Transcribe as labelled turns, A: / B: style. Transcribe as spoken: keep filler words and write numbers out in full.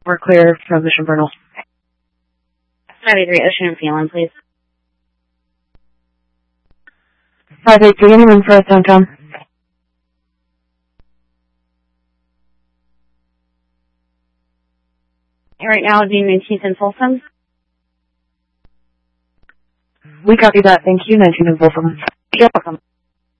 A: We're clear from Mission Vernal.
B: five eight three Ocean and Phelan, please.
A: five eight three, anyone for us downtown?
B: Right now, it'd be nineteenth and Folsom.
A: We copy that. Thank you, nineteenth and Folsom.
B: You're welcome.